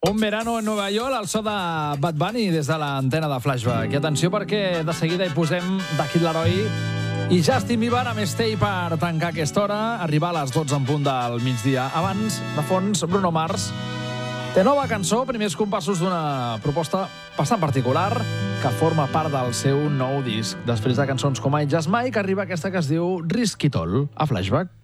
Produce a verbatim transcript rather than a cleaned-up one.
Un verano en Nova York, al so de Bad Bunny des de l'antena de Flashback. I atenció perquè de seguida hi posem The Kid Laroi i Justin Bieber amb Stay per tancar aquesta hora, arribar a les dotze en punt del migdia. Abans, de fons, Bruno Mars té nova cançó, primers compassos d'una proposta bastant particular que forma part del seu nou disc. Després de cançons com I Just Mike, arriba aquesta que es diu Risk It All, a Flashback.